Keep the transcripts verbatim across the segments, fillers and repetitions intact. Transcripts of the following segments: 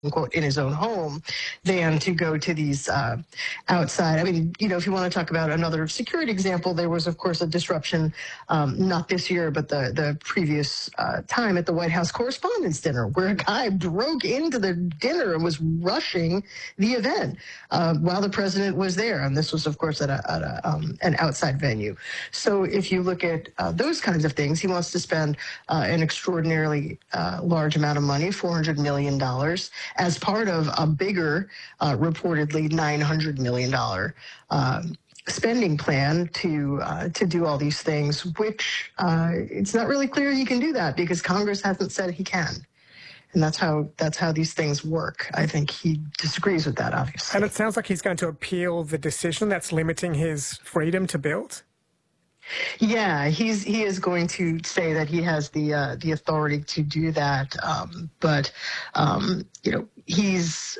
unquote, in his own home than to go to these uh, outside. I mean, you know, if you want to talk about another security example, there was, of course, a disruption, um, not this year, but the, the previous uh, time at the White House Correspondents' Dinner, where a guy broke into the dinner and was rushing the event uh, while the president was there. And this was, of course, at, a, at a, um, an outside venue. So if you look at uh, those kinds of things, he wants to spend uh, an extraordinarily uh, large amount of money, four hundred million dollars, as part of a bigger, uh, reportedly nine hundred million dollars um, spending plan to uh, to do all these things, which uh, it's not really clear he can do that because Congress hasn't said he can. And that's how that's how these things work. I think he disagrees with that, obviously. And it sounds like he's going to appeal the decision that's limiting his freedom to build. Yeah, he's he is going to say that he has the uh, the authority to do that, um, but um, you know he's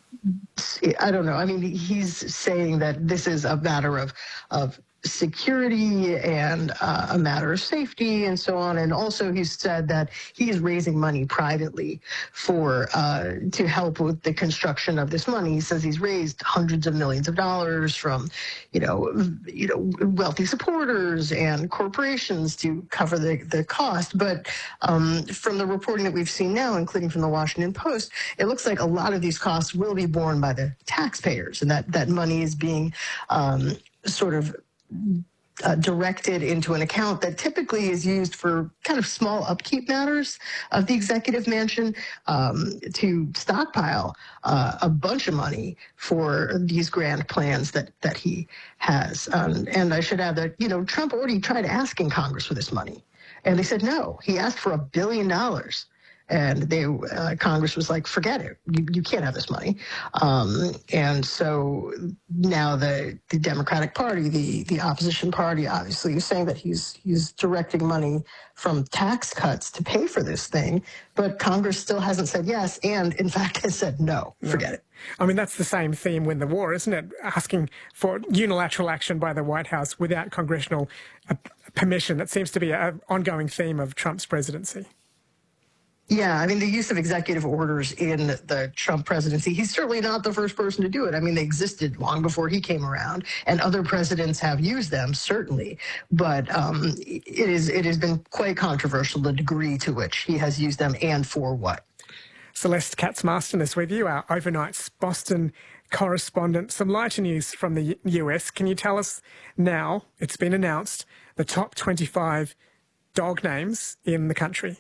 I don't know. I mean, he's saying that this is a matter of of security and uh, a matter of safety and so on. And also he's said that he is raising money privately for uh, to help with the construction of this money. He says he's raised hundreds of millions of dollars from, you know, you know, wealthy supporters and corporations to cover the, the cost. But um, from the reporting that we've seen now, including from the Washington Post, it looks like a lot of these costs will be borne by the taxpayers, and that, that money is being um, sort of Uh, directed into an account that typically is used for kind of small upkeep matters of the executive mansion um, to stockpile uh, a bunch of money for these grand plans that that he has. Um, and I should add that, you know, Trump already tried asking Congress for this money, and they said no. He asked for a billion dollars. And they, uh, Congress was like, forget it. You, you can't have this money. Um, and so now the, the Democratic Party, the, the opposition party, obviously is saying that he's he's directing money from tax cuts to pay for this thing. But Congress still hasn't said yes, and in fact has said no, forget no. it. I mean, that's the same theme with the war, isn't it? Asking for unilateral action by the White House without congressional uh, permission. That seems to be an ongoing theme of Trump's presidency. Yeah, I mean, the use of executive orders in the Trump presidency, he's certainly not the first person to do it. I mean, they existed long before he came around, and other presidents have used them, certainly. But um, it is it has been quite controversial, the degree to which he has used them and for what. Celeste Katz-Marston is with you, our overnight's Boston correspondent. Some lighter news from the U S. Can you tell us now, it's been announced, the top twenty-five dog names in the country?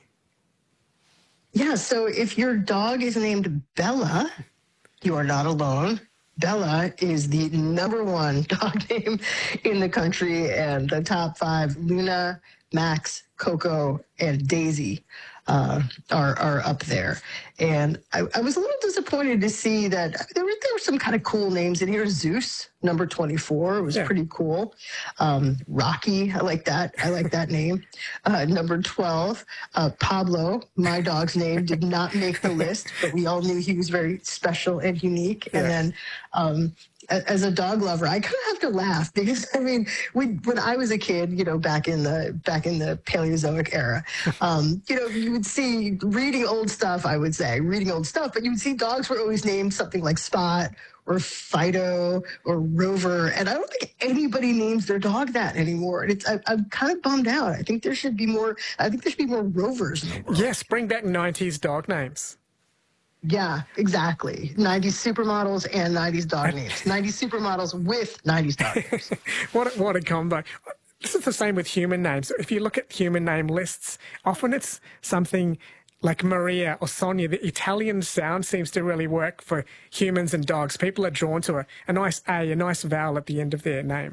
Yeah, so if your dog is named Bella, you are not alone. Bella is the number one dog name in the country, and the top five, Luna, Max, Coco, and Daisy, uh, are are up there. And I, I was a little disappointed to see that there were, there were some kind of cool names in here. Zeus, number twenty-four, was yeah. pretty cool. Um, Rocky, I like that. I like that name. Uh, number twelve, uh, Pablo, my dog's name, did not make the list, but we all knew he was very special and unique. Yeah. And then um, as a dog lover, I kind of have to laugh because, I mean, we, when I was a kid, you know, back in the back in the Paleozoic era, um, you know, you would see reading old stuff, I would say, reading old stuff, but you would see dogs were always named something like Spot or Fido or Rover, and I don't think anybody names their dog that anymore. And it's, I, I'm kind of bummed out. I think there should be more, I think there should be more Rovers in the world. Yes, bring back nineties dog names. Yeah, exactly. nineties supermodels and nineties dog names. nineties supermodels with nineties dog names. what, a, what a combo. This is the same with human names. If you look at human name lists, often it's something like Maria or Sonia. The Italian sound seems to really work for humans and dogs. People are drawn to a, a nice A, a nice vowel at the end of their name.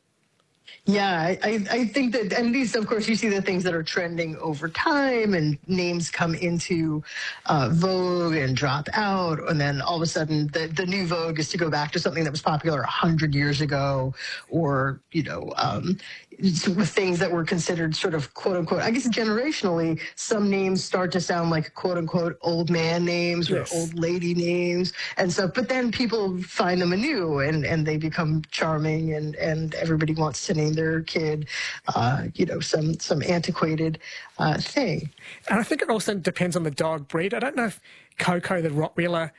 Yeah, I, I think that, and these, of course, you see the things that are trending over time, and names come into uh, vogue and drop out, and then all of a sudden the, the new vogue is to go back to something that was popular a hundred years ago, or, you know, um, things that were considered sort of quote unquote, I guess generationally, some names start to sound like quote unquote old man names or yes. old lady names and stuff, but then people find them anew and, and they become charming, and, and everybody wants to name their kid, uh, you know, some, some antiquated uh, thing. And I think it also depends on the dog breed. I don't know if Coco the Rottweiler